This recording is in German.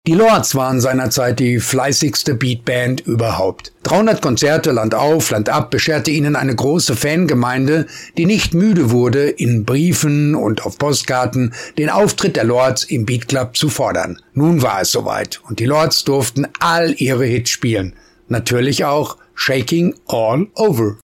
Die Lords waren seinerzeit die fleißigste Beatband überhaupt. 300 Konzerte Land auf, Land ab bescherte ihnen eine große Fangemeinde, die nicht müde wurde, in Briefen und auf Postkarten den Auftritt der Lords im Beatclub zu fordern. Nun war es soweit und die Lords durften all ihre Hits spielen. Natürlich auch Shaking All Over.